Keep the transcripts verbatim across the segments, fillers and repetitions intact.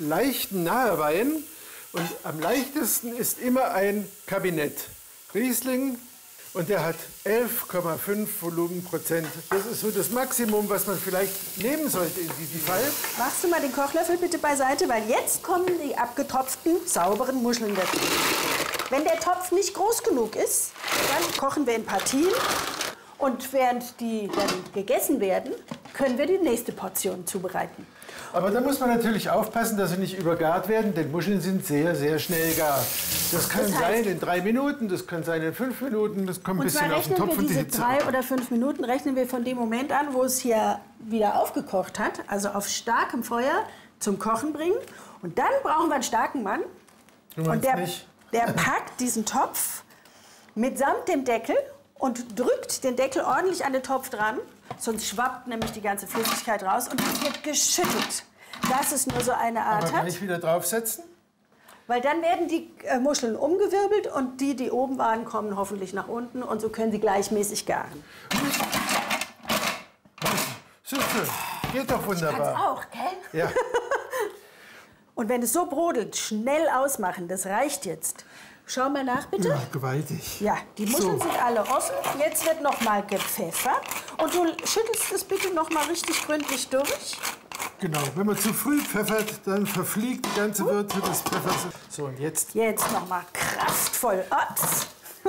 leichten Nahewein. Und am leichtesten ist immer ein Kabinett Riesling. Und der hat elf Komma fünf Volumenprozent. Das ist so das Maximum, was man vielleicht nehmen sollte in diesem Fall. Machst du mal den Kochlöffel bitte beiseite, weil jetzt kommen die abgetropften, sauberen Muscheln dazu. Wenn der Topf nicht groß genug ist, dann kochen wir in Partien. Und während die dann gegessen werden, können wir die nächste Portion zubereiten. Aber da muss man natürlich aufpassen, dass sie nicht übergart werden, denn Muscheln sind sehr, sehr schnell gar. Das kann das heißt, sein in drei Minuten, das kann sein in fünf Minuten, das kommt ein bisschen auf den Topf und die Hitze. Diese drei oder fünf Minuten rechnen wir von dem Moment an, wo es hier wieder aufgekocht hat, also auf starkem Feuer zum Kochen bringen. Und dann brauchen wir einen starken Mann. Du meinst und der, nicht? der packt diesen Topf mitsamt dem Deckel und drückt den Deckel ordentlich an den Topf dran. Sonst schwappt nämlich die ganze Flüssigkeit raus und es wird geschüttelt. Das ist nur so eine Art. Aber kann ich wieder draufsetzen? Weil dann werden die äh, Muscheln umgewirbelt und die, die oben waren, kommen hoffentlich nach unten und so können sie gleichmäßig garen. Super, geht doch wunderbar. Kann's auch, gell? Ja. Und wenn es so brodelt, schnell ausmachen, das reicht jetzt. Schau mal nach, bitte. Ja, gewaltig. Ja, die Muscheln so. sind alle offen. Jetzt wird noch mal gepfeffert. Und du schüttelst das bitte noch mal richtig gründlich durch. Genau, wenn man zu früh pfeffert, dann verfliegt die ganze Würze des Pfeffers. So, und jetzt? Jetzt noch mal kraftvoll. Ups.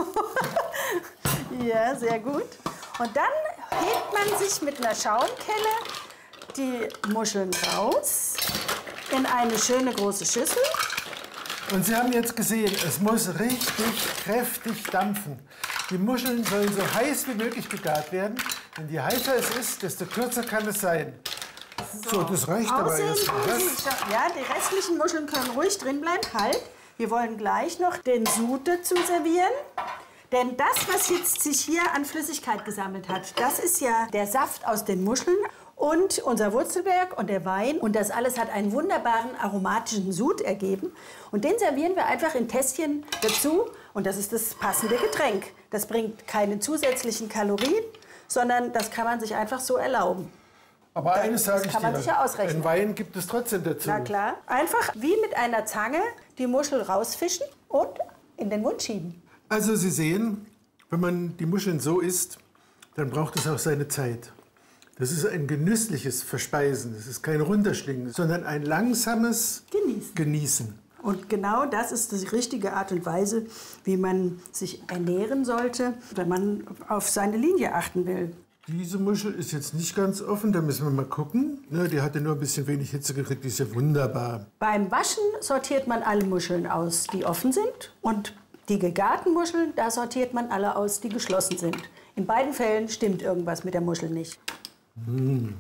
Ja, sehr gut. Und dann hebt man sich mit einer Schaumkelle die Muscheln raus in eine schöne große Schüssel. Und Sie haben jetzt gesehen, es muss richtig kräftig dampfen. Die Muscheln sollen so heiß wie möglich gegart werden. Denn je heißer es ist, desto kürzer kann es sein. So, so das reicht aber jetzt. Ja, die restlichen Muscheln können ruhig drin bleiben. Halt, wir wollen gleich noch den Sud dazu servieren. Denn das, was jetzt sich hier an Flüssigkeit gesammelt hat, das ist ja der Saft aus den Muscheln. Und unser Wurzelberg und der Wein. Und das alles hat einen wunderbaren aromatischen Sud ergeben. Und den servieren wir einfach in Tässchen dazu. Und das ist das passende Getränk. Das bringt keine zusätzlichen Kalorien, sondern das kann man sich einfach so erlauben. Aber eines sage ich kann man dir, sich ja ausrechnen. Ein Wein gibt es trotzdem dazu. Na klar. Einfach wie mit einer Zange die Muschel rausfischen und in den Mund schieben. Also Sie sehen, wenn man die Muscheln so isst, dann braucht es auch seine Zeit. Das ist ein genüssliches Verspeisen. Das ist kein Runterschlingen, sondern ein langsames Genießen. Genießen. Und genau das ist die richtige Art und Weise, wie man sich ernähren sollte, wenn man auf seine Linie achten will. Diese Muschel ist jetzt nicht ganz offen, da müssen wir mal gucken. Ne, die hatte nur ein bisschen wenig Hitze gekriegt, die ist ja wunderbar. Beim Waschen sortiert man alle Muscheln aus, die offen sind. Und die gegarten Muscheln, da sortiert man alle aus, die geschlossen sind. In beiden Fällen stimmt irgendwas mit der Muschel nicht. Hm.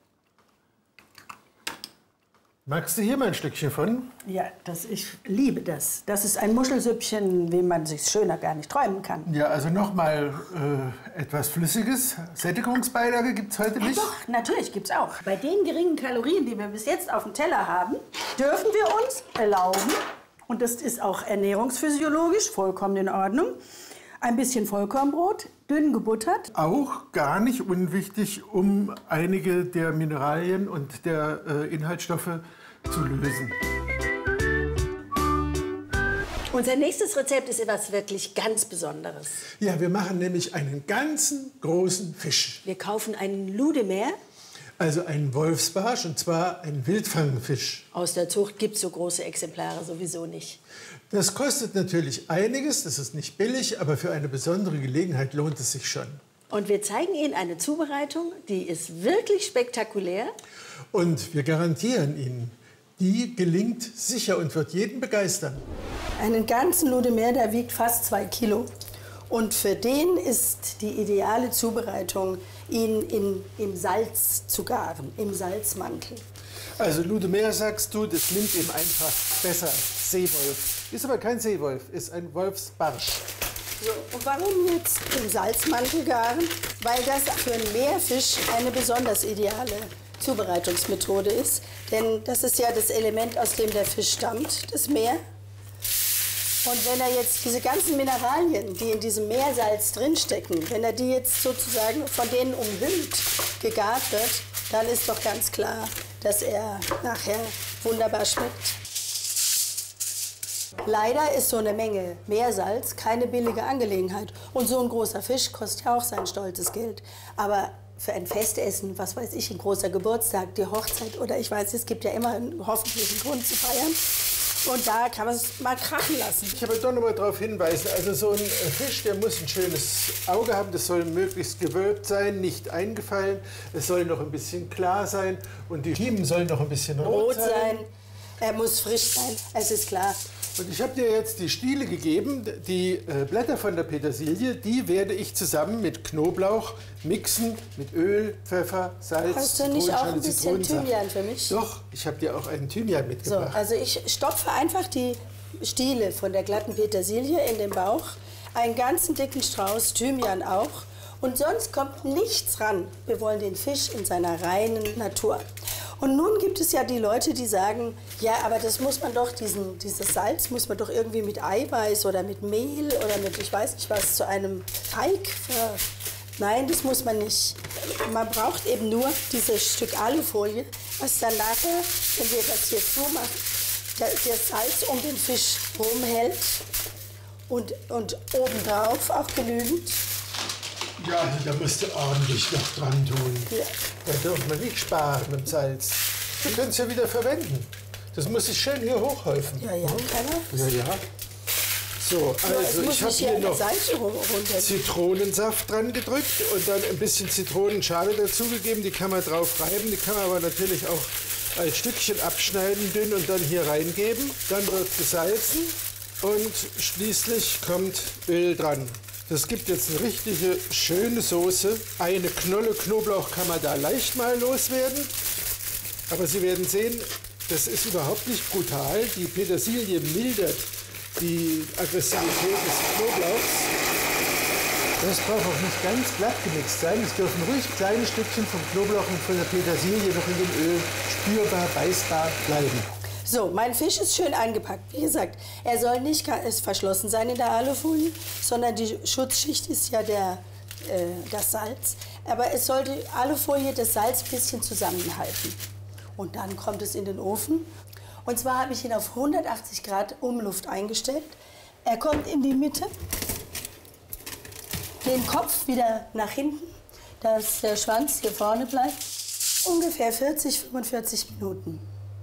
Magst du hier mal ein Stückchen von? Ja, das, ich liebe das. Das ist ein Muschelsüppchen, wie man sich schöner gar nicht träumen kann. Ja, also nochmal äh, etwas Flüssiges. Sättigungsbeilage gibt es heute nicht? Ja, doch, natürlich gibt es auch. Bei den geringen Kalorien, die wir bis jetzt auf dem Teller haben, dürfen wir uns erlauben, und das ist auch ernährungsphysiologisch vollkommen in Ordnung, ein bisschen Vollkornbrot, dünn gebuttert. Auch gar nicht unwichtig, um einige der Mineralien und der äh, Inhaltsstoffe zu lösen. Unser nächstes Rezept ist etwas wirklich ganz Besonderes. Ja, wir machen nämlich einen ganzen großen Fisch. Wir kaufen einen Ludemeer. Also einen Wolfsbarsch, und zwar einen Wildfangfisch. Aus der Zucht gibt es so große Exemplare sowieso nicht. Das kostet natürlich einiges, das ist nicht billig, aber für eine besondere Gelegenheit lohnt es sich schon. Und wir zeigen Ihnen eine Zubereitung, die ist wirklich spektakulär. Und wir garantieren Ihnen, die gelingt sicher und wird jeden begeistern. Einen ganzen Ludemeer, der wiegt fast zwei Kilo. Und für den ist die ideale Zubereitung, ihn in, im Salz zu garen, im Salzmantel. Also Ludemeer, sagst du, das nimmt ihm einfach besser als Seewolf. Ist aber kein Seewolf, ist ein Wolfsbarsch. So, und warum jetzt im Salzmantel garen? Weil das für einen Meerfisch eine besonders ideale Zubereitungsmethode ist. Denn das ist ja das Element, aus dem der Fisch stammt, das Meer. Und wenn er jetzt diese ganzen Mineralien, die in diesem Meersalz drinstecken, wenn er die jetzt sozusagen von denen umhüllt, gegart wird, dann ist doch ganz klar, dass er nachher wunderbar schmeckt. Leider ist so eine Menge Meersalz keine billige Angelegenheit. Und so ein großer Fisch kostet ja auch sein stolzes Geld. Aber für ein Festessen, was weiß ich, ein großer Geburtstag, die Hochzeit oder ich weiß, es gibt ja immer einen, hoffentlich einen Grund zu feiern. Und da kann man es mal krachen lassen. Ich habe doch noch mal darauf hinweisen, also so ein Fisch, der muss ein schönes Auge haben, das soll möglichst gewölbt sein, nicht eingefallen, es soll noch ein bisschen klar sein und die Kiemen sollen noch ein bisschen rot, rot sein. sein. Er muss frisch sein, es ist klar. Und ich habe dir jetzt die Stiele gegeben, die äh, Blätter von der Petersilie, die werde ich zusammen mit Knoblauch mixen, mit Öl, Pfeffer, Salz, Hast du nicht auch ein bisschen Thymian für mich? Doch, ich habe dir auch einen Thymian mitgebracht. So, also ich stopfe einfach die Stiele von der glatten Petersilie in den Bauch, einen ganzen dicken Strauß Thymian auch und sonst kommt nichts ran. Wir wollen den Fisch in seiner reinen Natur. Und nun gibt es ja die Leute, die sagen, ja, aber das muss man doch, diesen, dieses Salz muss man doch irgendwie mit Eiweiß oder mit Mehl oder mit, ich weiß nicht was, zu einem Teig ver... Nein, das muss man nicht. Man braucht eben nur dieses Stück Alufolie, was dann nachher, wenn wir das hier zumachen, das Salz um den Fisch rumhält und, und obendrauf auch genügend. Ja, also da musst du ordentlich noch dran tun. Ja. Da dürfen wir nicht sparen mit Salz. Du kannst ja wieder verwenden. Das muss sich schön hier hochhäufen. Ja, ja, kann er. Ja, ja. So, also ja, ich habe hier, hier noch Zitronensaft dran gedrückt und dann ein bisschen Zitronenschale dazugegeben. Die kann man drauf reiben, die kann man aber natürlich auch als Stückchen abschneiden, dünn und dann hier reingeben. Dann wird gesalzen und schließlich kommt Öl dran. Das gibt jetzt eine richtige schöne Soße. Eine Knolle Knoblauch kann man da leicht mal loswerden. Aber Sie werden sehen, das ist überhaupt nicht brutal. Die Petersilie mildert die Aggressivität des Knoblauchs. Das braucht auch nicht ganz glatt gemixt sein. Es dürfen ruhig kleine Stückchen vom Knoblauch und von der Petersilie noch in dem Öl spürbar, beißbar bleiben. So, mein Fisch ist schön eingepackt. Wie gesagt, er soll nicht ist verschlossen sein in der Alufolie, sondern die Schutzschicht ist ja der, äh, das Salz. Aber es soll die Alufolie das Salz ein bisschen zusammenhalten. Und dann kommt es in den Ofen. Und zwar habe ich ihn auf hundertachtzig Grad Umluft eingestellt. Er kommt in die Mitte, den Kopf wieder nach hinten, dass der Schwanz hier vorne bleibt. Ungefähr vierzig, fünfundvierzig Minuten.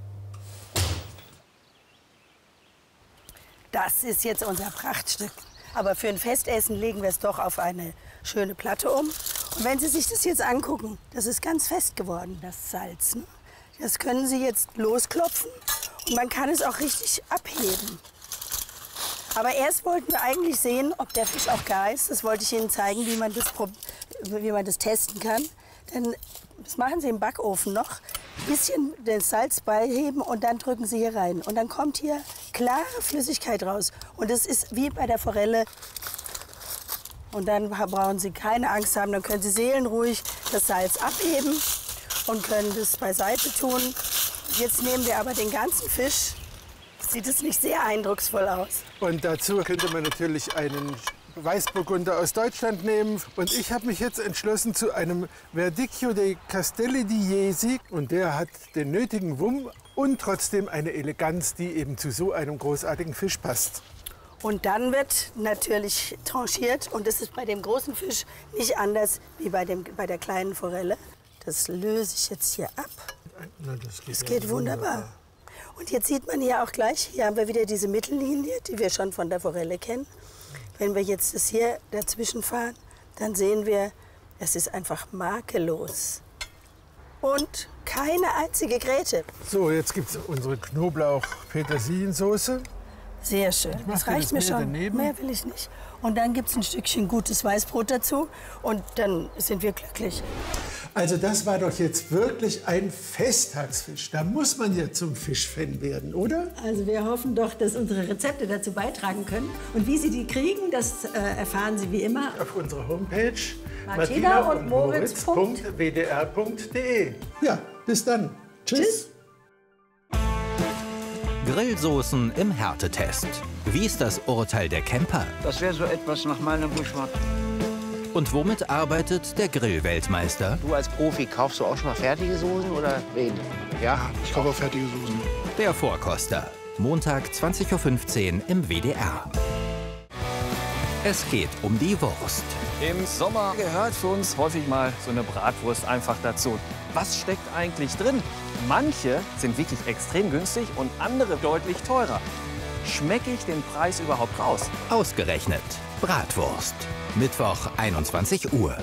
Das ist jetzt unser Prachtstück. Aber für ein Festessen legen wir es doch auf eine schöne Platte um. Und wenn Sie sich das jetzt angucken, das ist ganz fest geworden, das Salz. Ne? Das können Sie jetzt losklopfen und man kann es auch richtig abheben. Aber erst wollten wir eigentlich sehen, ob der Fisch auch gar ist. Das wollte ich Ihnen zeigen, wie man das, wie man das testen kann. Denn das machen Sie im Backofen noch. Ein bisschen das Salz beiheben und dann drücken Sie hier rein. Und dann kommt hier klare Flüssigkeit raus. Und das ist wie bei der Forelle. Und dann brauchen Sie keine Angst haben, dann können Sie seelenruhig das Salz abheben und können das beiseite tun. Jetzt nehmen wir aber den ganzen Fisch. Sieht es nicht sehr eindrucksvoll aus. Und dazu könnte man natürlich einen Weißburgunder aus Deutschland nehmen. Und ich habe mich jetzt entschlossen zu einem Verdicchio dei Castelli di Jesi. Und der hat den nötigen Wumm und trotzdem eine Eleganz, die eben zu so einem großartigen Fisch passt. Und dann wird natürlich tranchiert. Und das ist bei dem großen Fisch nicht anders wie bei, dem, bei der kleinen Forelle. Das löse ich jetzt hier ab. Na, das geht, das geht ja wunderbar. wunderbar. Und jetzt sieht man hier auch gleich, hier haben wir wieder diese Mittellinie, die wir schon von der Forelle kennen. Wenn wir jetzt das hier dazwischen fahren, dann sehen wir, es ist einfach makellos. Und keine einzige Gräte. So, jetzt gibt es unsere Knoblauch-Petersiliensoße. Sehr schön. Das reicht das mir mehr schon. daneben. Mehr will ich nicht. Und dann gibt es ein Stückchen gutes Weißbrot dazu. Und dann sind wir glücklich. Also das war doch jetzt wirklich ein Festtagsfisch. Da muss man ja zum Fischfan werden, oder? Also wir hoffen doch, dass unsere Rezepte dazu beitragen können. Und wie Sie die kriegen, das äh, erfahren Sie wie immer auf unserer Homepage martina und moritz punkt w d r punkt d e. Ja, bis dann. Tschüss. Tschüss. Grillsoßen im Härtetest. Wie ist das Urteil der Camper? Das wäre so etwas nach meinem Geschmack. Und womit arbeitet der Grill-Weltmeister? Du als Profi, kaufst du auch schon mal fertige Soßen oder wen? Ja, Ich kaufe auch fertige Soßen. Der Vorkoster. Montag zwanzig Uhr fünfzehn im W D R. Es geht um die Wurst. Im Sommer gehört für uns häufig mal so eine Bratwurst einfach dazu. Was steckt eigentlich drin? Manche sind wirklich extrem günstig und andere deutlich teurer. Schmecke ich den Preis überhaupt raus? Ausgerechnet Bratwurst. Mittwoch einundzwanzig Uhr.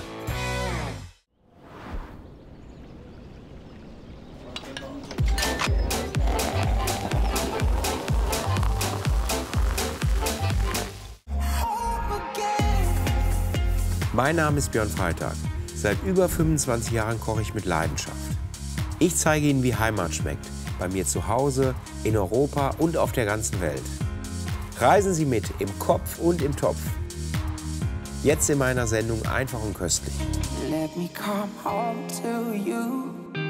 Mein Name ist Björn Freitag. Seit über fünfundzwanzig Jahren koche ich mit Leidenschaft. Ich zeige Ihnen, wie Heimat schmeckt. Bei mir zu Hause, in Europa und auf der ganzen Welt. Reisen Sie mit, im Kopf und im Topf. Jetzt in meiner Sendung Einfach und köstlich. Let me come home to you.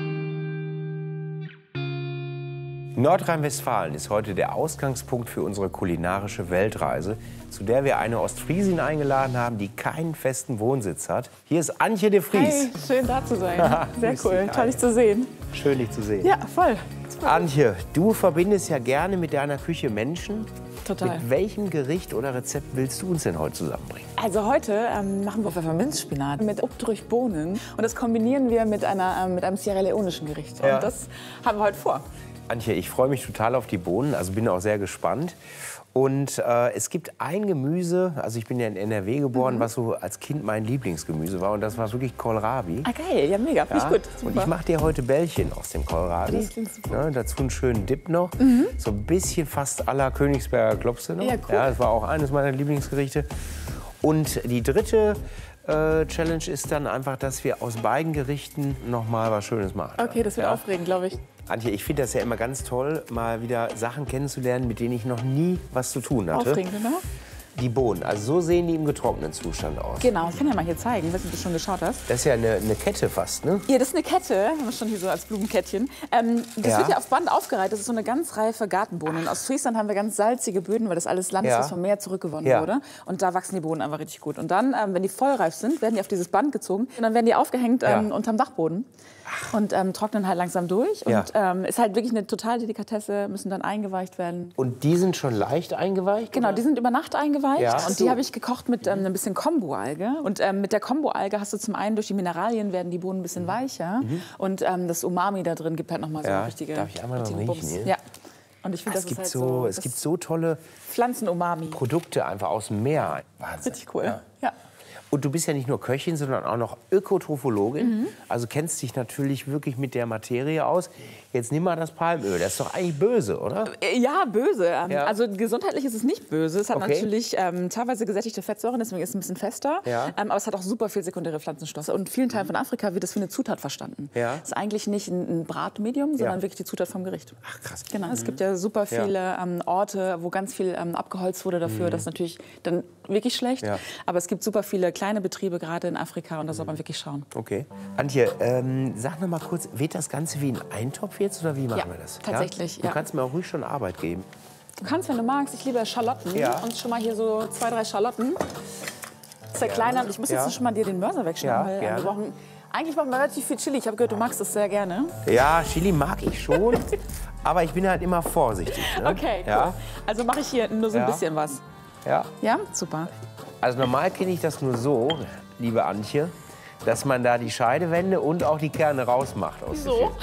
Nordrhein-Westfalen ist heute der Ausgangspunkt für unsere kulinarische Weltreise, zu der wir eine Ostfriesin eingeladen haben, die keinen festen Wohnsitz hat. Hier ist Antje de Vries. Hey, schön da zu sein. Sehr cool, toll dich zu sehen. Schön, dich zu sehen. Ja, voll. Antje, du verbindest ja gerne mit deiner Küche Menschen. Total. Mit welchem Gericht oder Rezept willst du uns denn heute zusammenbringen? Also heute ähm, machen wir Pfefferminzspinat mit Obdrich Bohnen. Und das kombinieren wir mit, einer, ähm, mit einem Sierra Leonischen Gericht. Ja. Und das haben wir heute vor. Antje, ich freue mich total auf die Bohnen, also bin auch sehr gespannt. Und äh, es gibt ein Gemüse, also ich bin ja in N R W geboren, mhm. was so als Kind mein Lieblingsgemüse war. Und das war wirklich Kohlrabi. Ah, geil, ja mega, finde Ja? ich gut. Super. Und ich mache dir heute Bällchen aus dem Kohlrabi. Das klingt super. Ja, dazu einen schönen Dip noch. Mhm. So ein bisschen fast à la Königsberger Klopse noch. Ja, cool. Ja, das war auch eines meiner Lieblingsgerichte. Und die dritte äh, Challenge ist dann einfach, dass wir aus beiden Gerichten noch mal was Schönes machen. Okay, das wird ja? aufregend, glaube ich. Antje, ich finde das ja immer ganz toll, mal wieder Sachen kennenzulernen, mit denen ich noch nie was zu tun hatte. Aufregend, genau. Die Bohnen, also so sehen die im getrockneten Zustand aus. Genau, ich kann ja mal hier zeigen, ich weiß nicht, ob du schon geschaut hast. Das ist ja eine, eine Kette fast, ne? Ja, das ist eine Kette, haben wir schon hier so als Blumenkettchen. Ähm, das Ja. wird ja auf Band aufgereiht, das ist so eine ganz reife Gartenbohne. Und aus Friesland haben wir ganz salzige Böden, weil das alles Land ist, Ja. was vom Meer zurückgewonnen Ja. wurde. Und da wachsen die Bohnen einfach richtig gut. Und dann, ähm, wenn die vollreif sind, werden die auf dieses Band gezogen. Und dann werden die aufgehängt ähm, Ja. unterm Dachboden. Und ähm, trocknen halt langsam durch. Ja. Und ähm, ist halt wirklich eine totale Delikatesse, müssen dann eingeweicht werden. Und die sind schon leicht eingeweicht? Genau, oder? die sind über Nacht eingeweicht Ja. und die habe ich gekocht mit ähm, ein bisschen Kombu-Alge. Und ähm, mit der Kombu-Alge hast du zum einen durch die Mineralien werden die Bohnen ein bisschen weicher Mhm. und ähm, das Umami da drin gibt halt noch mal so Ja, eine richtige, darf ich einmal noch richtigen riechen Bums. hier? Ja. Und ich finde, Es das gibt ist halt so, so, es das gibt so tolle Pflanzen-Umami. Produkte einfach aus dem Meer. Wahnsinn. Richtig cool. Ja. Ja. Und du bist ja nicht nur Köchin, sondern auch noch Ökotrophologin. Also kennst dich natürlich wirklich mit der Materie aus. Jetzt nimm mal das Palmöl. Das ist doch eigentlich böse, oder? Äh, Ja, böse. Ähm, Ja. Also gesundheitlich ist es nicht böse. Es hat Okay. natürlich ähm, teilweise gesättigte Fettsäuren, deswegen ist es ein bisschen fester. Ja. Ähm, aber es hat auch super viel sekundäre Pflanzenstoffe. Und in vielen Teilen von Afrika wird das wie eine Zutat verstanden. Ja. Es ist eigentlich nicht ein, ein Bratmedium, sondern Ja. wirklich die Zutat vom Gericht. Ach, krass. Genau, es gibt ja super viele ähm, Orte, wo ganz viel ähm, abgeholzt wurde dafür. Das ist natürlich dann wirklich schlecht. Ja. Aber es gibt super viele kleine Betriebe, gerade in Afrika. Und da soll man wirklich schauen. Okay. Antje, ähm, sag noch mal kurz, wird das Ganze wie ein Eintopf jetzt oder wie machen Ja, wir das? tatsächlich, Du ja. kannst mir auch ruhig schon Arbeit geben. Du kannst, wenn du magst, ich liebe Schalotten. Ja. Und schon mal hier so zwei, drei Schalotten. Zerkleinern. Ich muss jetzt Ja. schon mal dir den Mörser wegschneiden. Ja, weil, äh, gerne. wir brauchen, eigentlich brauchen wir relativ viel Chili. Ich habe gehört, du magst das sehr gerne. Ja, Chili mag ich schon, aber ich bin halt immer vorsichtig. Ne? Okay, cool. Ja, Also mache ich hier nur so ein Ja. bisschen was. ja. Ja, super. Also normal kenne ich das nur so, liebe Antje, dass man da die Scheidewände und auch die Kerne rausmacht aus dem So. Fisch.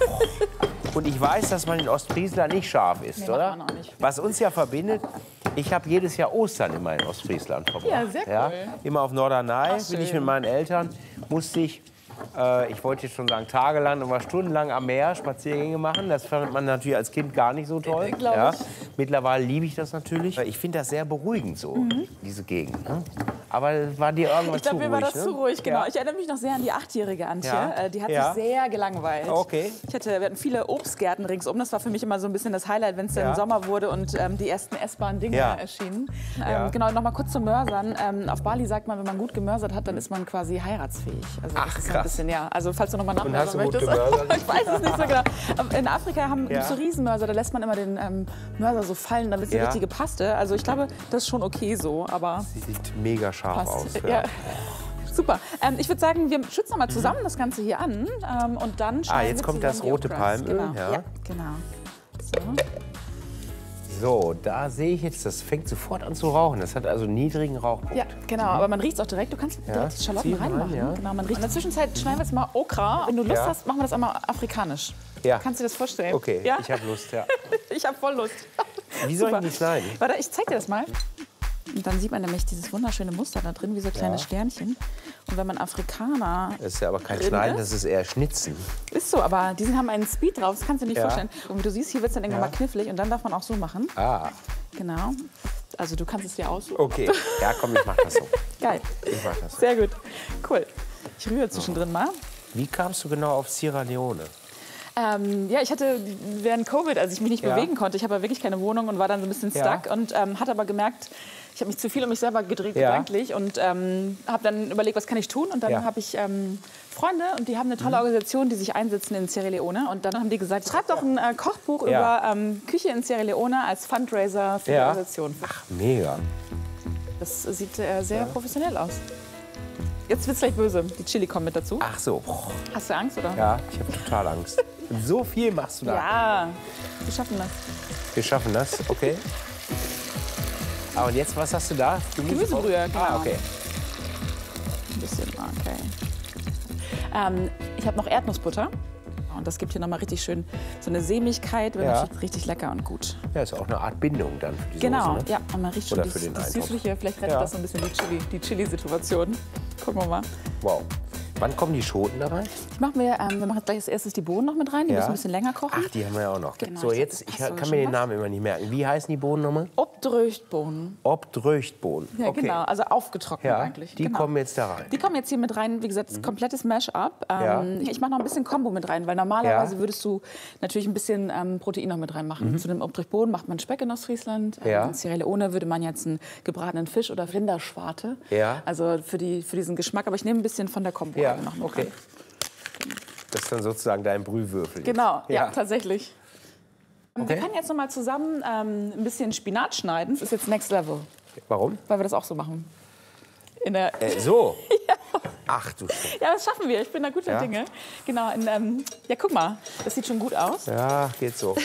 Und ich weiß, dass man in Ostfriesland nicht scharf ist, Nee, oder? macht man auch nicht. Was uns ja verbindet, ich habe jedes Jahr Ostern immer in Ostfriesland verbracht. Ja, sehr cool. Immer auf Norderney Ach, bin ich schön. mit meinen Eltern, musste ich, äh, ich wollte jetzt schon sagen tagelang, aber stundenlang am Meer Spaziergänge machen. Das fand man natürlich als Kind gar nicht so toll. glaub ja. ich. Mittlerweile liebe ich das natürlich. Ich finde das sehr beruhigend so, diese Gegend. Ne? Aber es war dir irgendwas Ich glaube, zu mir ruhig, war das ne? zu ruhig, genau. Ja. Ich erinnere mich noch sehr an die achtjährige Antje. Ja. Äh, Die hat Ja. sich sehr gelangweilt. Okay. Ich hatte, wir hatten viele Obstgärten ringsum. Das war für mich immer so ein bisschen das Highlight, wenn es Ja. dann Sommer wurde und ähm, die ersten essbaren Dinge Ja. erschienen. Ähm, Ja. Genau, noch mal kurz zum Mörsern. Ähm, auf Bali sagt man, wenn man gut gemörsert hat, dann ist man quasi heiratsfähig. Also das Ach, ist so ein krass. bisschen, ja. Also falls du noch mal hast nachmörsern du gut möchtest. gemörsert? Ich weiß es nicht so genau. Aber in Afrika haben Ja. so Riesenmörser, da lässt man immer den ähm, Mörser so fallen, dann wird die Ja. richtige Paste. Also ich glaube, das ist schon okay so, aber Sie sieht mega scharf passt. aus. Ja. Super. Ähm, ich würde sagen, wir schützen noch mal zusammen das Ganze hier an. Ähm, und dann Ah, jetzt wir kommt das zusammen die rote Okras. Palmöl. Genau. Ja. Ja, genau. So. So, da sehe ich jetzt, das fängt sofort an zu rauchen. Das hat also einen niedrigen Rauchpunkt. Ja, genau. Aber man riecht es auch direkt. Du kannst Ja, direkt die Schalotten zieh rein, reinmachen. ja. Genau, man riecht. In der Zwischenzeit schneiden wir jetzt mal Okra. Wenn du Lust Ja. hast, machen wir das einmal afrikanisch. Ja. Kannst du dir das vorstellen? Okay, Ja? ich habe Lust, ja. Ich habe voll Lust. Wie soll Super. ich die schneiden? Warte, ich zeig dir das mal. Und dann sieht man nämlich dieses wunderschöne Muster da drin, wie so kleine Ja. Sternchen. Und wenn man Afrikaner Das ist ja aber kein drin Schneiden, ist, das ist eher Schnitzen. ist so, aber die haben einen Speed drauf, das kannst du dir nicht Ja. vorstellen. Und wie du siehst, hier wird es dann irgendwann Ja. mal knifflig und dann darf man auch so machen. Ah, Genau. Also du kannst es dir aussuchen. okay. Ja, komm, ich mach das so. Geil. Ich mach das so. Sehr gut. Cool. Ich rühre zwischendrin mal. Wie kamst du genau auf Sierra Leone? Ähm, ja, ich hatte während Covid, als ich mich nicht Ja. bewegen konnte, ich habe ja wirklich keine Wohnung und war dann so ein bisschen Ja. stuck und ähm, hatte aber gemerkt, ich habe mich zu viel um mich selber gedreht Ja. gedanklich und ähm, habe dann überlegt, was kann ich tun und dann Ja. habe ich ähm, Freunde und die haben eine tolle Organisation, die sich einsetzen in Sierra Leone und dann haben die gesagt, schreib doch ein äh, Kochbuch Ja. über ähm, Küche in Sierra Leone als Fundraiser für Ja. die Organisation. Ach, mega. Das sieht äh, sehr professionell aus. Jetzt wird's gleich böse. Die Chili kommen mit dazu. Ach so. Boah. Hast du Angst, oder? Ja, ich habe total Angst. So viel machst du da. Ja, wir schaffen das. Wir schaffen das, okay. Ah, und jetzt, was hast du da? Gemüsebrühe, genau. Ah, okay. Ein bisschen, okay. Ähm, ich habe noch Erdnussbutter. Und das gibt hier nochmal richtig schön so eine Sämigkeit. Wird Ja. natürlich richtig lecker und gut. Ja, ist auch eine Art Bindung dann für die Genau, Soße, ne? ja. Und man riecht schon Oder das, für den das Eintopf. Süßliche. Vielleicht rettet Ja. das so ein bisschen die Chili, die Chili-Situation. Gucken wir mal. Wow. Wann kommen die Schoten da rein? Ich mach mir, ähm, wir machen jetzt gleich als erstes die Bohnen noch mit rein. Die Ja. müssen ein bisschen länger kochen. Ach, die haben wir ja auch noch. Genau, So, ich jetzt, glaub, ich das hast du kann schon mir den was. Namen immer nicht merken. Wie heißen die Bohnen nochmal? Obdröchtbohnen. Obdröchtbohnen. Ja, Okay. genau. Also aufgetrocknet Ja, eigentlich. die genau. kommen jetzt da rein. Die kommen jetzt hier mit rein, wie gesagt, das komplettes Mash-up. Ähm, Ja. Ich mache noch ein bisschen Kombo mit rein, weil normalerweise Ja. würdest du natürlich ein bisschen ähm, Protein noch mit reinmachen. Zu dem Obdröchtbohnen macht man Speck in Ostfriesland. Ähm, Ja. In Sierra Leone würde man jetzt einen gebratenen Fisch oder Rinderschwarte. Ja. Also für, die, für diesen Geschmack. Aber ich nehme ein bisschen von der Kombo Ja, noch mit okay. rein. Das ist dann sozusagen dein Brühwürfel. Genau, ja, Ja. tatsächlich. Und Okay. Wir können jetzt noch mal zusammen ähm, ein bisschen Spinat schneiden. Das ist jetzt Next Level, Warum? weil wir das auch so machen. In der Äh, so. Ach du Scheiße. Ja, das schaffen wir. Ich bin da guter Ja? Dinge. Genau. In, ähm, ja, guck mal. Das sieht schon gut aus. Ja, geht so.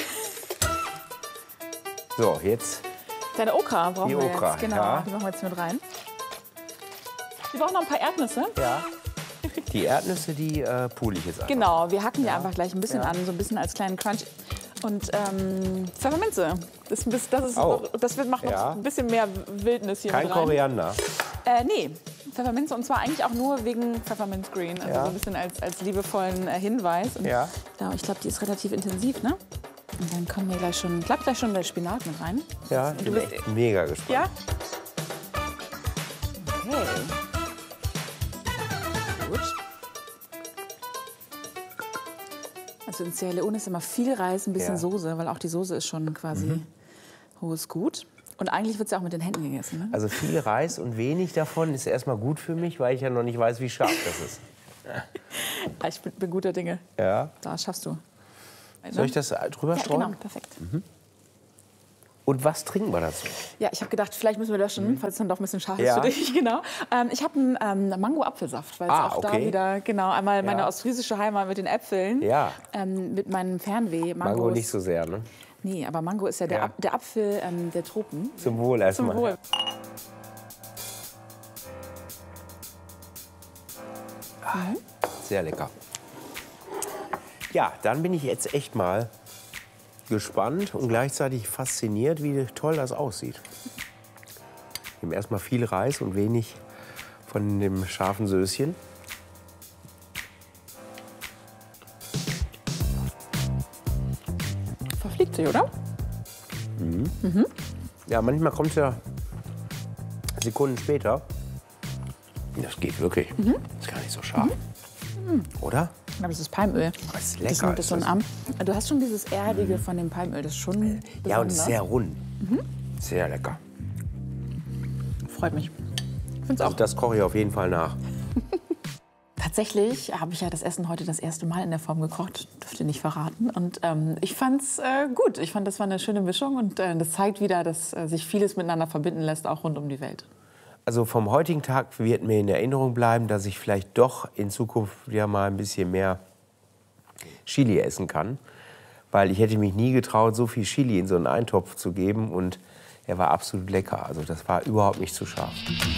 So, jetzt. Deine Okra brauchen Die wir Okra, jetzt. Genau, ja. die machen wir jetzt mit rein. Wir brauchen noch ein paar Erdnüsse. Ja. Die Erdnüsse, die äh, pule ich jetzt einfach. Genau, wir hacken die einfach gleich ein bisschen Ja. an, so ein bisschen als kleinen Crunch. Und ähm, Pfefferminze. Das, ist ein bisschen- das, ist, Oh. das wird, macht noch Ja. ein bisschen mehr Wildnis hier Kein mit rein. Koriander. Äh, nee, Pfefferminze und zwar eigentlich auch nur wegen Pfefferminz Green. Also Ja. so ein bisschen als, als liebevollen äh, Hinweis. Und Ja. ja, ich glaube, die ist relativ intensiv, ne? Und dann kommen wir gleich schon, klappt gleich schon der Spinat mit rein. Ja, ich Du bin bist- echt mega gespannt. Ja? Okay. Gut. Also in Sierra Leone ist immer viel Reis, ein bisschen Ja. Soße, weil auch die Soße ist schon quasi hohes Gut. Und eigentlich wird es ja auch mit den Händen gegessen. Ne? Also viel Reis und wenig davon ist erstmal gut für mich, weil ich ja noch nicht weiß, wie scharf das ist. Ja, ich bin, bin guter Dinge. Ja. Da schaffst du. Soll ich das drüber Ja, streuen? genau, perfekt. Und was trinken wir dazu? Ja, ich habe gedacht, vielleicht müssen wir löschen, falls es dann doch ein bisschen scharf ist Ja. für dich. Genau. Ähm, ich habe einen ähm, Mango-Apfelsaft, weil es Ah, auch da okay. wieder, genau, einmal meine Ja. ostfriesische Heimat mit den Äpfeln, Ja. ähm, mit meinem Fernweh. Mangos. Mango nicht so sehr, ne? Nee, aber Mango ist ja der, Ja. Ap der Apfel ähm, der Tropen. Zum Wohl erstmal. Zum Wohl. Sehr lecker. Ja, dann bin ich jetzt echt mal gespannt und gleichzeitig fasziniert, wie toll das aussieht. Wir haben erstmal viel Reis und wenig von dem scharfen Söschen. Verfliegt sich, oder? Ja, manchmal kommt es ja Sekunden später. Das geht wirklich. Ist gar nicht so scharf. Oder? Aber das ist Palmöl. Das ist Das lecker. nimmt das so ein Ist Arm. Du hast schon dieses Erdige von dem Palmöl. Das ist schon Ja, und es ist besonders. sehr rund. Sehr lecker. Freut mich. Ich finde es auch. Also das koche ich auf jeden Fall nach. Tatsächlich habe ich ja das Essen heute das erste Mal in der Form gekocht, dürfte nicht verraten. Und ähm, ich fand es äh, gut. Ich fand, das war eine schöne Mischung und äh, das zeigt wieder, dass äh, sich vieles miteinander verbinden lässt, auch rund um die Welt. Also vom heutigen Tag wird mir in Erinnerung bleiben, dass ich vielleicht doch in Zukunft wieder mal ein bisschen mehr Chili essen kann. Weil ich hätte mich nie getraut, so viel Chili in so einen Eintopf zu geben. Und er war absolut lecker. Also das war überhaupt nicht zu scharf.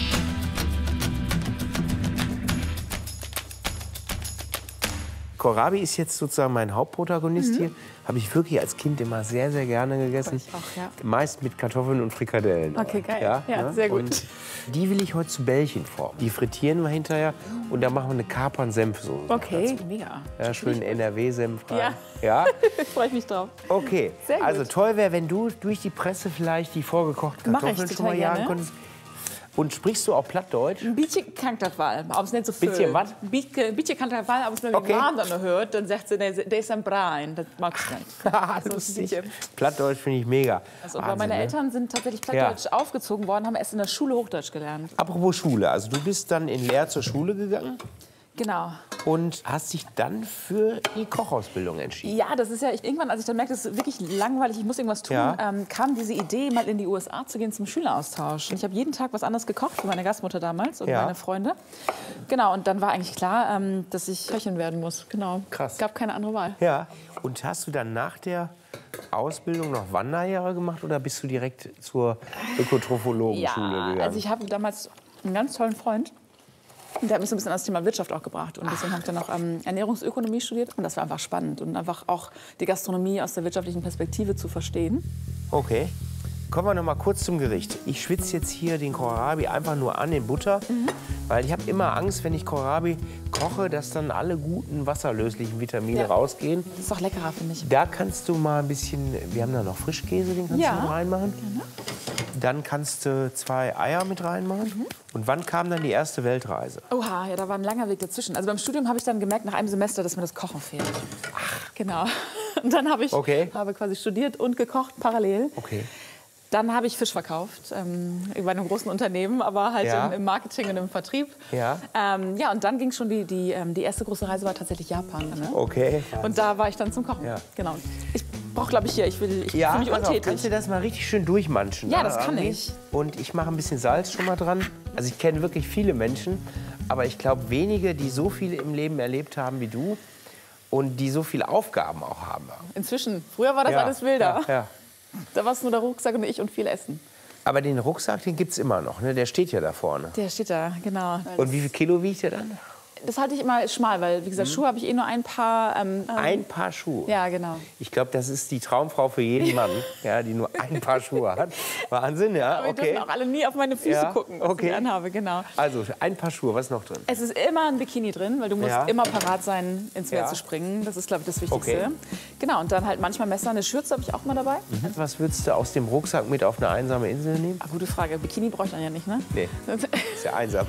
Kohlrabi ist jetzt sozusagen mein Hauptprotagonist mhm. hier. Habe ich wirklich als Kind immer sehr, sehr gerne gegessen. Ich auch, ja. Meist mit Kartoffeln und Frikadellen. Okay, geil. Ja, ja ne? sehr gut. Und die will ich heute zu Bällchen formen. Die frittieren wir hinterher und dann machen wir eine Kapern-Senfsoße. Okay, mega. Ja, schön N R W-Senf rein. Ja, ja? freue ich mich drauf. Okay, Sehr gut. also toll wäre, wenn du durch die Presse vielleicht die vorgekochten Kartoffeln schon mal jagen konntest. Und sprichst du auch Plattdeutsch? Ein bisschen kann das wel, aber es nicht so viel. Bisschen was? Ein bisschen kann das wel, aber wenn man Okay. den Namen dann hört, dann sagt sie, der der ist ein Brain. Das mag ich nicht. Also, Lustig. Plattdeutsch finde ich mega. also, aber Wahnsinn, meine ne? Eltern sind tatsächlich Plattdeutsch aufgezogen worden, haben erst in der Schule Hochdeutsch gelernt. Apropos Schule, also du bist dann in Leer zur Schule gegangen Genau. und hast dich dann für die Kochausbildung entschieden. Ja, das ist ja, ich, irgendwann, als ich dann merkte, es ist wirklich langweilig, ich muss irgendwas tun, Ja. ähm, kam diese Idee, mal in die U S A zu gehen zum Schüleraustausch. Und ich habe jeden Tag was anderes gekocht für meine Gastmutter damals und Ja. meine Freunde. Genau, und dann war eigentlich klar, ähm, dass ich Köchin werden muss. Genau. Krass. Es gab keine andere Wahl. Ja. Und hast du dann nach Ausbildung noch Wanderjahre gemacht oder bist du direkt zur Ökotrophologenschule Ja, gegangen? also ich habe damals einen ganz tollen Freund. Und der hat mich so ein bisschen an das Thema Wirtschaft auch gebracht. Und deswegen habe ich dann auch ähm, Ernährungsökonomie studiert. Und das war einfach spannend. Und einfach auch die Gastronomie aus der wirtschaftlichen Perspektive zu verstehen. Okay. Kommen wir noch mal kurz zum Gericht. Ich schwitze jetzt hier den Kohlrabi einfach nur an in Butter, mhm. weil ich habe immer Angst, wenn ich Kohlrabi koche, dass dann alle guten wasserlöslichen Vitamine Ja. rausgehen. Das ist auch leckerer, finde ich. Da kannst du mal ein bisschen, wir haben da noch Frischkäse, den kannst Ja. du mit reinmachen. Gerne. Dann kannst du zwei Eier mit reinmachen. Mhm. Und wann kam dann die erste Weltreise? Oha, ja, da war ein langer Weg dazwischen. Also beim Studium habe ich dann gemerkt, nach einem Semester, dass mir das Kochen fehlt. Ach. Genau. Und dann habe ich Okay. habe quasi studiert und gekocht parallel. Okay. Dann habe ich Fisch verkauft, ähm, bei einem großen Unternehmen, aber halt Ja. im, im Marketing und im Vertrieb. Ja. Ähm, ja, und dann ging schon die, die, ähm, die erste große Reise war tatsächlich Japan. Ne? Okay. Und da war ich dann zum Kochen. Ja. Genau. Ich brauche, glaube ich, hier, ich, will, ich Ja, fühle mich pass auf, untätig. kannst du das mal richtig schön durchmanschen? Ja, da das kann rangehen? ich. Und ich mache ein bisschen Salz schon mal dran. Also ich kenne wirklich viele Menschen, aber ich glaube wenige, die so viel im Leben erlebt haben wie du und die so viele Aufgaben auch haben. Inzwischen. Früher war das Ja, alles wilder. Ja, ja. Da war es nur der Rucksack und ich und viel Essen. Aber den Rucksack, den gibt es immer noch, ne? Der steht ja da vorne. Der steht da, genau. Und wie viel Kilo wiegt der dann? Das halte ich immer schmal, weil, wie gesagt, Schuhe habe ich eh nur ein paar. Ähm, ähm, Ein Paar Schuhe. Ja, genau. Ich glaube, das ist die Traumfrau für jeden Mann, ja, die nur ein Paar Schuhe hat. Wahnsinn, ja, Aber die okay. dürfen auch alle nie auf meine Füße Ja, gucken, was okay. ich anhabe, genau. Also ein Paar Schuhe, was ist noch drin? Es ist immer ein Bikini drin, weil du musst Ja. immer parat sein, ins Meer Ja. zu springen. Das ist, glaube ich, das Wichtigste. Okay. Genau, und dann halt manchmal Messer, eine Schürze habe ich auch mal dabei. Was würdest du aus dem Rucksack mit auf eine einsame Insel nehmen? Ah, gute Frage. Bikini braucht man ja nicht, ne? Nee, ist ja einsam.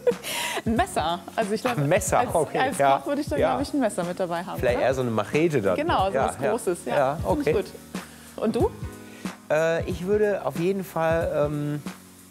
Ein Messer. Also ich glaube, Ein Messer, als, okay, als ja. Koch würde ich da, Ja. glaube ich, ein Messer mit dabei haben. Vielleicht oder? eher so eine Machete dann. Genau, so ja, was Großes. Ja, Ja, Finde okay. ich gut. Und du? Äh, ich würde auf jeden Fall, ähm,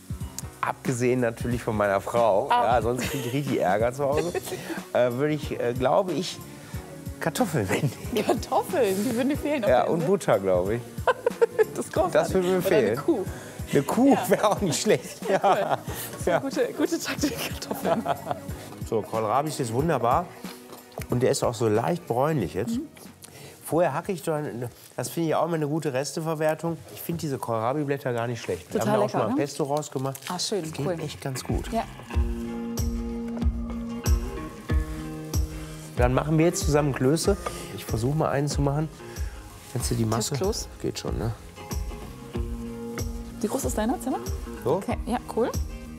abgesehen natürlich von meiner Frau, Ah. ja, sonst kriege ich richtig Ärger zu Hause, äh, würde ich, äh, glaube ich, Kartoffeln mitnehmen. Kartoffeln, die würden dir fehlen. auf Ja, der und Insel. Butter, glaube ich. Das ist großartig. Das würde mir Oder fehlen. eine Kuh. Eine Kuh wäre auch nicht schlecht. Ja. Ja. Gute, gute Taktik, Kartoffeln. So, Kohlrabi ist jetzt wunderbar. Und der ist auch so leicht bräunlich jetzt. Mhm. Vorher hacke ich dann, das finde ich auch immer eine gute Resteverwertung. Ich finde diese Kohlrabi-Blätter gar nicht schlecht. Wir Total haben da auch schon lecker, mal ne? Pesto rausgemacht. Ah, schön, das geht cool. echt ganz gut. Ja. Dann machen wir jetzt zusammen Klöße. Ich versuche mal einen zu machen. Kennst du die Masse? Tischkloß? Geht schon, ne? Wie groß ist deiner Zimmer? So. Okay, ja, cool.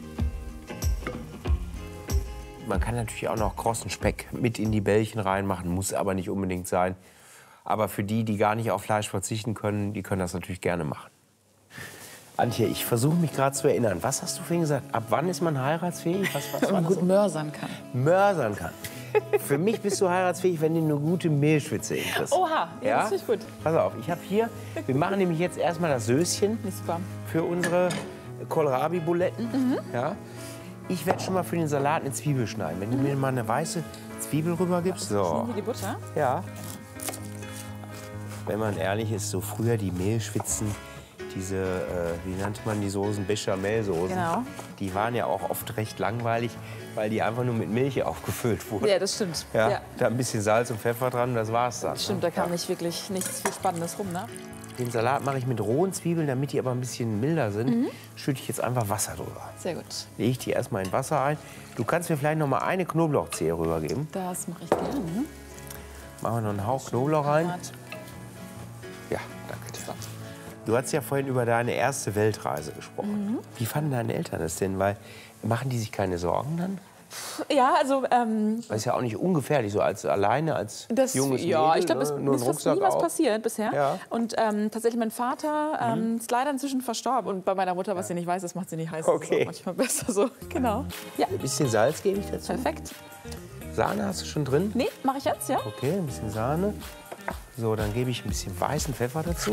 Man kann natürlich auch noch krossen Speck mit in die Bällchen reinmachen, muss aber nicht unbedingt sein. Aber für die, die gar nicht auf Fleisch verzichten können, die können das natürlich gerne machen. Antje, ich versuche mich gerade zu erinnern. Was hast du vorhin gesagt? Ab wann ist man heiratsfähig? Was, was Wenn war man das? gut mörsern kann. Mörsern kann. Für mich bist du heiratsfähig, wenn du eine gute Mehlschwitze hinkriegst. Oha, ja, das finde ich gut. Pass auf, ich habe hier, wir machen nämlich jetzt erstmal das Söschen Nicht super. für unsere Kohlrabi-Buletten. Mhm. Ja. Ich werde schon mal für den Salat eine Zwiebel schneiden. Wenn du mir mal eine weiße Zwiebel rüber gibst. So. Wie die Butter? Ja. Wenn man ehrlich ist, so früher die Mehlschwitzen, diese, äh, wie nannte man die Soßen, Bechamelsoßen. Genau. Die waren ja auch oft recht langweilig, weil die einfach nur mit Milch aufgefüllt wurden. Ja, das stimmt. Ja, Ja. Da ein bisschen Salz und Pfeffer dran, das war's dann. Stimmt, da kam nicht wirklich nichts viel Spannendes rum, ne? Den Salat mache ich mit rohen Zwiebeln, damit die aber ein bisschen milder sind. Mhm. Schütte ich jetzt einfach Wasser drüber. Sehr gut. Lege ich die erstmal in Wasser ein. Du kannst mir vielleicht noch mal eine Knoblauchzehe rübergeben. Das mache ich gerne. Machen wir noch einen Hauch Knoblauch rein. Ja, danke dir. Du hast ja vorhin über deine erste Weltreise gesprochen. Mhm. Wie fanden deine Eltern das denn? Weil, machen die sich keine Sorgen dann? Ja, also ähm, Das ist ja auch nicht ungefährlich, so als alleine, als das, junges ja, Mädel. ich glaube, es ne? mir Nur ist ein fast nie Rucksack was auf. passiert bisher. Ja. Und ähm, tatsächlich mein Vater ähm, ist leider inzwischen verstorben. Und bei meiner Mutter, was sie nicht weiß, das macht sie nicht heiß. Das Okay. ist auch manchmal besser so. Genau. Ja, Ein bisschen Salz gebe ich dazu. perfekt. Sahne hast du schon drin? Nee, mache ich jetzt, ja? Okay, ein bisschen Sahne. So, dann gebe ich ein bisschen weißen Pfeffer dazu.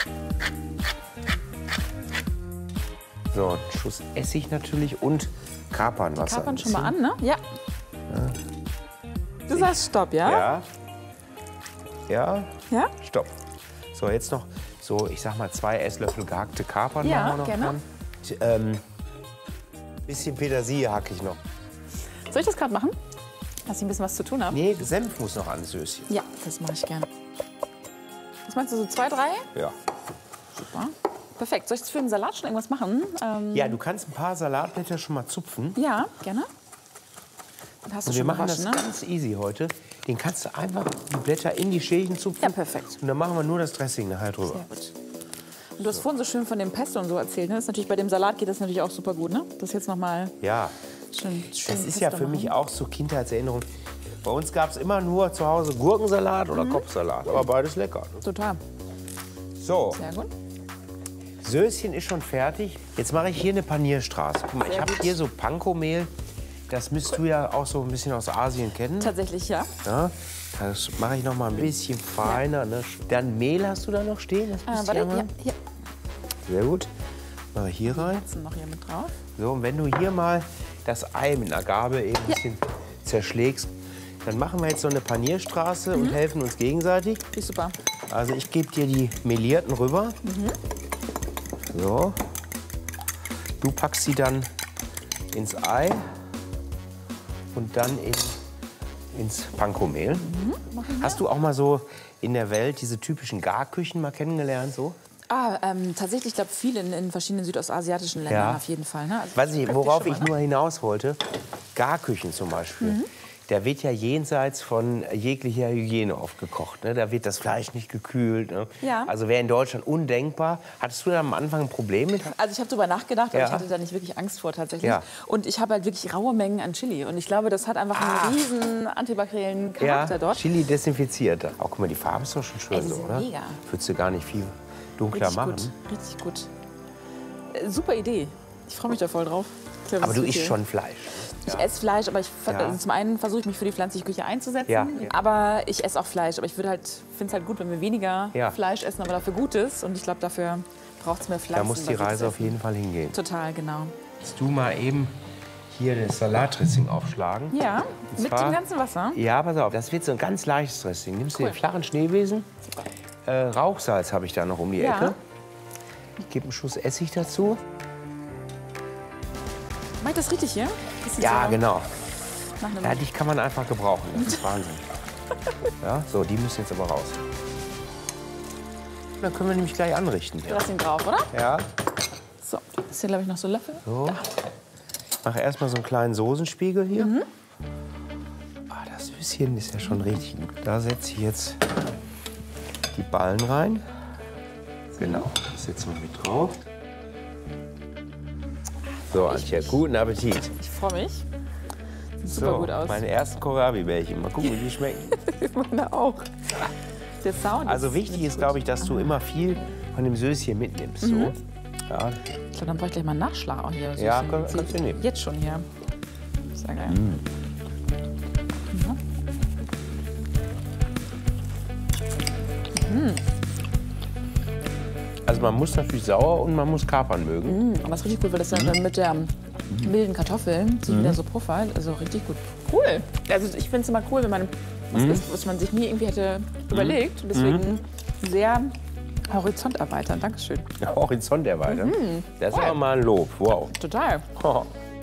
So, einen Schuss Essig natürlich und Kapernwasser. Kapern ein schon mal bisschen. an, ne? Ja. Du sagst Stopp, ja? Ja. Ja. Ja? Stopp. So, jetzt noch so, ich sag mal, zwei Esslöffel gehackte Kapern Ja, machen wir noch gerne. dran. Ich, ähm, bisschen Petersilie hacke ich noch. Soll ich das gerade machen? Dass ich ein bisschen was zu tun habe? Nee, Senf muss noch ans Söschen. Ja, das mache ich gerne. Was meinst du, so zwei, drei? Ja. Super. Perfekt. Soll ich jetzt für den Salat schon irgendwas machen? Ähm, Ja, du kannst ein paar Salatblätter schon mal zupfen. ja, gerne. Dann hast du Und wir schon machen gewaschen, das ne? ganz easy heute. Den kannst du einfach die Blätter in die Schälchen zupfen. Ja, perfekt. Und dann machen wir nur das Dressing nachher drüber. Sehr gut. Und du hast vorhin so schön von dem Pesto und so erzählt. Ne? Das ist natürlich, bei dem Salat geht das natürlich auch super gut, ne? Das jetzt noch mal Ja, schön, schön das ist ja Pesto für mich machen. auch so Kindheitserinnerung. Bei uns gab es immer nur zu Hause Gurkensalat oder Kopfsalat. Aber beides lecker. Ne? Total. So, Sehr gut. Söschen ist schon fertig. Jetzt mache ich hier eine Panierstraße. Guck mal, ich Sehr habe gut. hier so Panko-Mehl. Das müsst du ja auch so ein bisschen aus Asien kennen. Tatsächlich, ja. Ja, das mache ich noch mal ein bisschen feiner. Ne? Dann Mehl hast du da noch stehen? Das Äh, müsst warte, ihr mal- ja, hier. Sehr gut. Mache ich hier rein. Jetzt noch hier mit drauf. So, und wenn du hier mal das Ei mit einer Gabel eben ein bisschen zerschlägst, dann machen wir jetzt so eine Panierstraße und helfen uns gegenseitig. Ist super. Also ich gebe dir die melierten rüber. So. Du packst sie dann ins Ei und dann in, ins Panko-Mehl. Hast du auch mal so in der Welt diese typischen Garküchen mal kennengelernt? So? Ah, ähm, tatsächlich, ich glaube, viele in, in verschiedenen südostasiatischen Ländern Ja. auf jeden Fall. Ne? Also Weiß ich, praktisch worauf schon ich mal, ne? nur hinaus wollte, Garküchen zum Beispiel. Da wird ja jenseits von jeglicher Hygiene oft gekocht. Ne? Da wird das Fleisch nicht gekühlt. Ne? Ja. Also wäre in Deutschland undenkbar. Hattest du da am Anfang ein Problem mit? Also ich habe darüber nachgedacht, aber Ja. ich hatte da nicht wirklich Angst vor tatsächlich. Ja. Und ich habe halt wirklich raue Mengen an Chili. Und ich glaube, das hat einfach Ah. einen riesen antibakteriellen Charakter dort. Chili desinfiziert. Auch guck mal, die Farbe ist doch schon schön Ey, die so, sind oder? mega. Würdest du gar nicht viel dunkler Richtig machen. gut, richtig gut. Äh, super Idee. Ich freue mich da voll drauf. Ich glaub, Aber das du ist isst viel. schon Fleisch. Ich esse Fleisch, aber ich, Ja. also zum einen versuche ich mich für die pflanzliche Küche einzusetzen. Ja. Aber ich esse auch Fleisch. Aber ich würde halt, finde es halt gut, wenn wir weniger Ja. Fleisch essen, aber dafür Gutes. Und ich glaube, dafür braucht es mehr Pflanzen. Da muss die Reise auf jeden Fall hingehen. Total, genau. Willst du mal eben hier das Salatdressing aufschlagen? Ja, Und mit zwar- dem ganzen Wasser. Ja, pass auf, das wird so ein ganz leichtes Dressing. Nimmst du Cool. den flachen Schneebesen, äh, Rauchsalz habe ich da noch um die Ja. Ecke. Ich gebe einen Schuss Essig dazu. Mach ich das richtig hier? Bisschen Ja, so genau. nach einem- Ja, dich kann man einfach gebrauchen. Das ist Wahnsinn. Ja, so, die müssen jetzt aber raus. Dann können wir nämlich gleich anrichten. Hier. Dressing drauf, oder? Ja, So, das ist hier, glaube ich, noch so Löffel. so. Ich mache erstmal so einen kleinen Soßenspiegel hier. Mhm. Ah, das Süßchen ist ja schon richtig gut. Da setze ich jetzt die Ballen rein. Genau, das setzen wir mit drauf. So, Antje, guten Appetit. Ich freue mich. Sieht super So, gut aus. meine ersten Kohlrabi-Bällchen. Mal gucken, wie die schmecken. Meine auch. Der Sound Also ist wichtig nicht ist, gut. glaube ich, dass du immer viel von dem Söschen mitnimmst. So. Mhm. Ja. Ich glaube, dann brauche ich gleich mal einen Nachschlag auch hier. Ja, So kann- Sie- kannst du nehmen. Jetzt schon hier. Sehr geil. Mhm. Ja. Mhm. Also man muss natürlich sauer und man muss Kapern mögen. Mhm. Aber das ist richtig gut, weil das dann dann mit der milden Kartoffeln sich Mhm. wieder so puffert. Also richtig gut. Cool. Also ich finde es immer cool, wenn man was Mhm. isst, was man sich nie irgendwie hätte überlegt. Und deswegen sehr Horizont erweitern, Dankeschön. Horizont erweitern? Mhm. Das ist aber mal ein Lob. Wow. Total. Oh.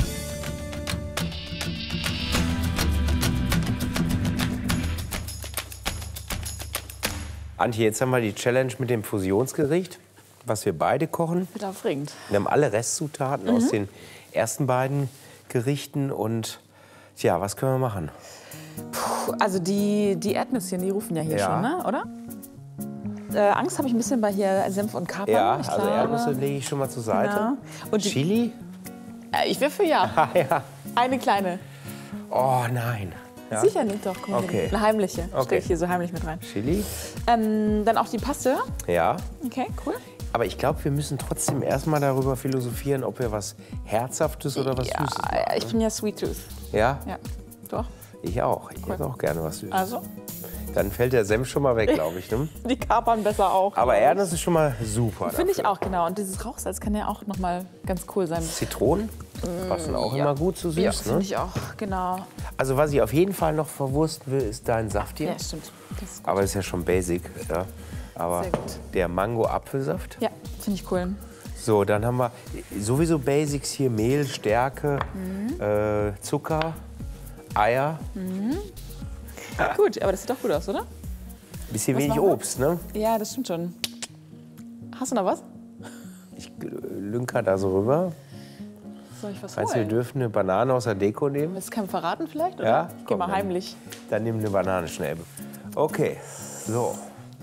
Antje, jetzt haben wir die Challenge mit dem Fusionsgericht, was wir beide kochen. Wird aufregend. Wir haben alle Restzutaten mhm. aus den ersten beiden Gerichten und tja, was können wir machen? Puh, also die, die Erdnüsschen, die rufen ja hier ja. schon, ne? Oder? Äh, Angst habe ich ein bisschen bei hier Senf und Kapern. Ja, ich also glaube. Erdnüsse lege ich schon mal zur Seite. Ja. Und die, Chili? Äh, ich wäre für ja. Ah, ja. Eine kleine. Oh nein. Ja. Sicher nicht, doch. Guck mal, okay. Eine heimliche. Okay. Stelle ich hier so heimlich mit rein. Chili? Ähm, dann auch die Paste. Ja. Okay, cool. Aber ich glaube, wir müssen trotzdem erstmal darüber philosophieren, ob wir was Herzhaftes oder was ja, Süßes machen. Ja, ich bin ja Sweet Tooth. Ja? Ja. Doch. Ich auch. Ich Cool. esse auch gerne was Süßes. Also? Dann fällt der Senf schon mal weg, glaube ich. Ne? Die Kapern besser auch. Aber Erdnuss ist schon mal super. Finde ich auch, genau. Und dieses Rauchsalz kann ja auch noch mal ganz cool sein. Zitronen passen auch ja. immer gut zu süß. Ja, ne? finde ich auch, genau. Also was ich auf jeden Fall noch verwursten will, ist dein Saft hier. Ja, stimmt. Das ist gut. Aber das ist ja schon basic. Ja. Aber Sehr gut. der Mango-Apfelsaft. Ja, finde ich cool. So, dann haben wir sowieso Basics hier. Mehl, Stärke, Mhm. äh, Zucker, Eier. Mhm. Gut, aber das sieht doch gut aus, oder? Bisschen Was wenig machen wir? Obst, ne? Ja, das stimmt schon. Hast du noch was? Ich lünker da so rüber. Soll ich was Meinst du, wir holen? dürfen eine Banane aus der Deko nehmen? Willst du keinem verraten vielleicht? Oder? Ja? Geh Komm, mal dann- heimlich. Dann nimm eine Banane schnell. Okay, so.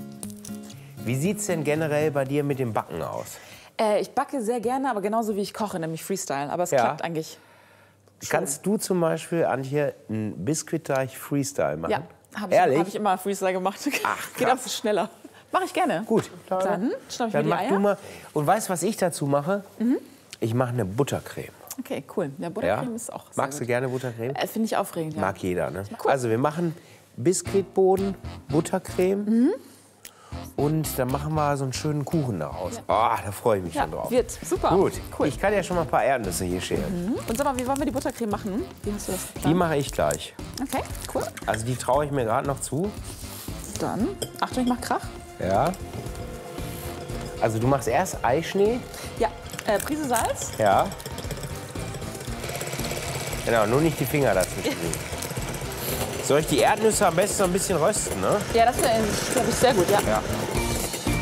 Wie sieht's denn generell bei dir mit dem Backen aus? Äh, ich backe sehr gerne, aber genauso wie ich koche, nämlich Freestyle. Aber es Ja. klappt eigentlich. Kannst du zum Beispiel, Antje, einen Biskuitteig Freestyle machen? Ja, habe ich, Ehrlich? hab ich immer Freestyle gemacht. Ach, Geht auch so schneller. Mache ich gerne. Gut. Dann schnapp ich mir Dann die mach Eier. du mal. Und weißt du, was ich dazu mache? Mhm. Ich mache eine Buttercreme. Okay, cool. Ja, Buttercreme ist auch sehr Magst du gut. gerne Buttercreme? Äh, Finde ich aufregend, ja. Mag jeder, ne? Cool. Also wir machen Biskuitboden, Buttercreme Mhm. und dann machen wir so einen schönen Kuchen daraus. Ah, da freue ich mich Ja, schon drauf. wird super. Gut, Cool. ich kann ja schon mal ein paar Erdnüsse hier schälen. Mhm. Und sag mal, wie wollen wir die Buttercreme machen? Wie hast du das Die geplant? mache ich gleich. Okay, cool. Also die traue ich mir gerade noch zu. Dann, Achtung, ich mach Krach. Ja. Also du machst erst Eischnee. Ja, äh, Prise Salz. Ja. Genau, nur nicht die Finger dazwischen legen. Soll ich die Erdnüsse am besten noch ein bisschen rösten, ne? Ja, das wäre, glaube ich, sehr gut, ja. Ja.